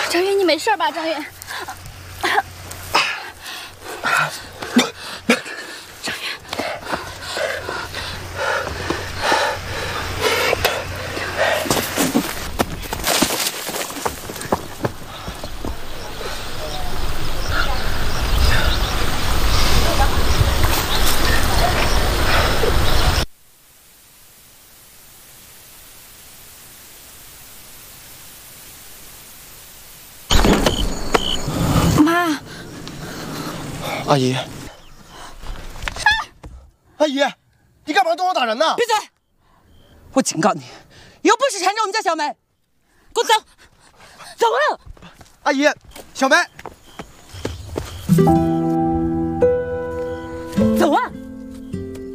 张云，你没事吧？张云。 阿姨，阿姨，你干嘛动手打人呢？ 闭嘴！我警告你，有本事缠着我们家小梅，给我走！走啊！ 阿姨，小梅， 走啊！